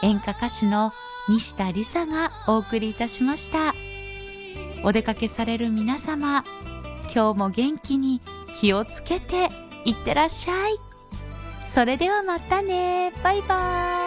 演歌歌手の西田理沙がお送りいたしました。お出かけされる皆様、今日も元気に気をつけていってらっしゃい。それではまたね。バイバーイ。